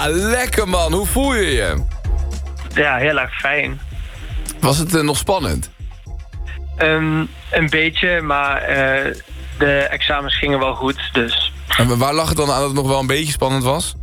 Ah, lekker man. Hoe voel je je? Ja, heel erg fijn. Was het nog spannend? Een beetje, maar de examens gingen wel goed, dus... En waar lag het dan aan dat het nog wel een beetje spannend was?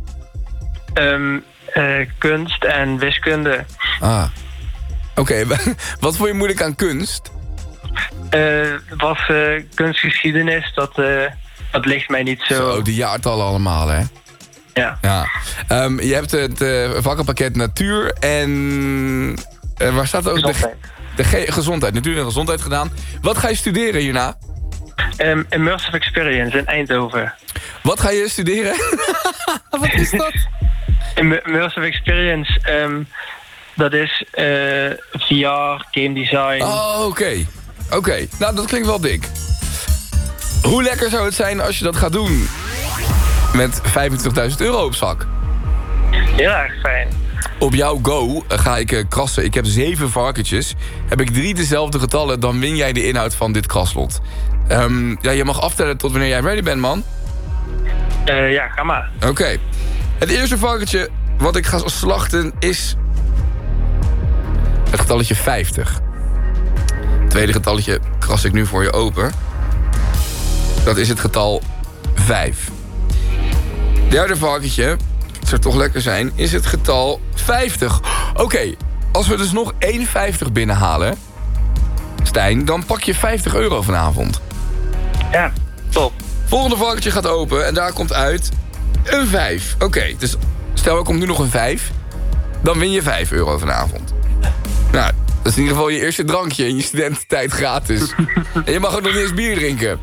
Kunst en wiskunde. Ah. Oké, wat vond je moeilijk aan kunst? Was kunstgeschiedenis, dat ligt mij niet zo... Zo, die jaartallen allemaal, hè? Ja. Je hebt het vakkenpakket natuur en... waar staat ook Gezondheid. de gezondheid, natuur en gezondheid gedaan. Wat ga je studeren hierna? Immersive Experience in Eindhoven. Wat ga je studeren? Wat is dat? Immersive Experience, dat is VR, game design. Oh, oké. Nou, dat klinkt wel dik. Hoe lekker zou het zijn als je dat gaat doen? Met €25.000 op zak. Heel erg fijn. Op jouw go ga ik krassen. Ik heb 7 varkentjes. Heb ik 3 dezelfde getallen, dan win jij de inhoud van dit kraslot. Je mag aftellen tot wanneer jij ready bent, man. Ja, ga maar. Oké. Het eerste varkentje wat ik ga slachten is... het getalletje 50. Het tweede getalletje kras ik nu voor je open. Dat is het getal 5. Derde varkentje, het zou toch lekker zijn, is het getal 50. Oké, als we dus nog 1,50 binnenhalen, Stijn, dan pak je €50 vanavond. Ja, top. Volgende varkentje gaat open en daar komt uit een 5. Oké, dus stel er komt nu nog een 5, dan win je €5 vanavond. Nou, dat is in ieder geval je eerste drankje in je studententijd gratis. En je mag ook nog niet eens bier drinken.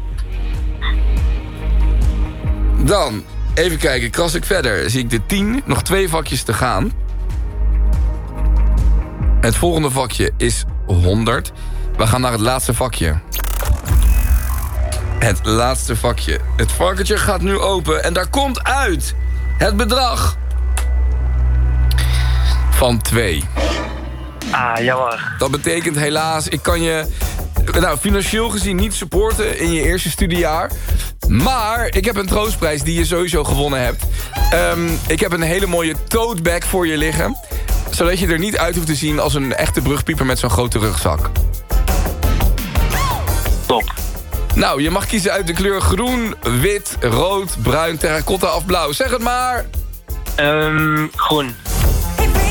Dan, even kijken, kras ik verder. Zie ik de 10, nog 2 vakjes te gaan. Het volgende vakje is 100. We gaan naar het laatste vakje. Het laatste vakje. Het varkentje gaat nu open en daar komt uit het bedrag van 2. Ah, jammer. Dat betekent helaas, ik kan je financieel gezien niet supporten in je eerste studiejaar. Maar ik heb een troostprijs die je sowieso gewonnen hebt. Ik heb een hele mooie tote bag voor je liggen. Zodat je er niet uit hoeft te zien als een echte brugpieper met zo'n grote rugzak. Top. Nou, je mag kiezen uit de kleur groen, wit, rood, bruin, terracotta of blauw. Zeg het maar. Groen.